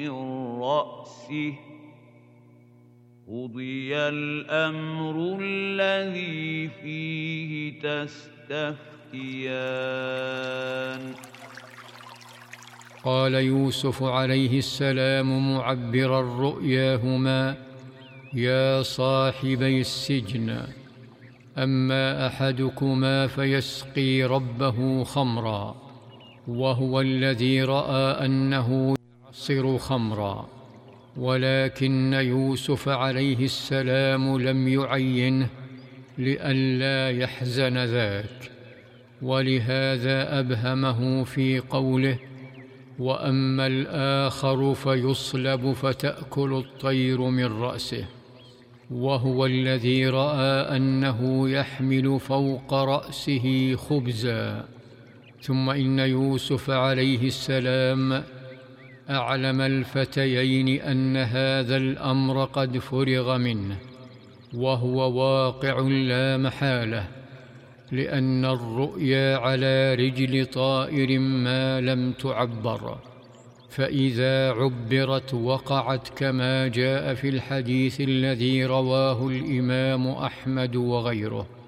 من رأسه قضي الأمر الذي فيه تستفتيان. قال يوسف عليه السلام معبرا رؤياهما: يا صاحبي السجن، أما أحدكما فيسقي ربه خمرا، وهو الذي رأى أنه يعصر خمرا، ولكن يوسف عليه السلام لم يعينه لئلا يحزن ذاك، ولهذا أبهمه في قوله: وأما الآخر فيصلب فتأكل الطير من رأسه، وهو الذي رأى أنه يحمل فوق رأسه خبزا. ثم إن يوسف عليه السلام أعلم الفتيين أن هذا الأمر قد فرغ منه، وهو واقع لا محالة، لأن الرؤيا على رجل طائر ما لم تعبر، فإذا عبرت وقعت، كما جاء في الحديث الذي رواه الإمام أحمد وغيره.